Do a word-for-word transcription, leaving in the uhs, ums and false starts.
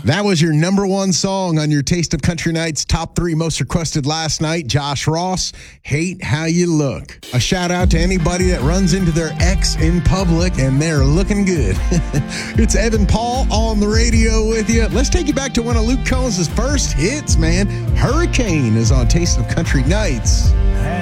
That was your number one song on your Taste of Country Nights top three most requested last night. Josh Ross, Hate How You Look. A shout out to anybody that runs into their ex in public and they're looking good. It's Evan Paul on the radio with you. Let's take you back to one of Luke Combs' first hits, man. Hurricane is on Taste of Country Nights.